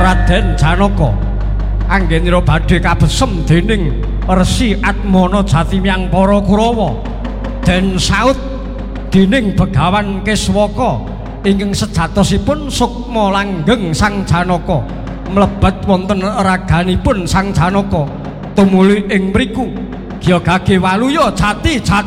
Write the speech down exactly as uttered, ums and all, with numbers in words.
Raden Janaka anggenira badhe kabesem dening Resi Atmana Jatimyang para Kurawa den saut dening Begawan Keswaka ingkang sejatosipun sukma langgeng Sang Janaka mlebat wonten raganipun Sang Janaka tumuli ing mriku Gyagage Waluya jati jati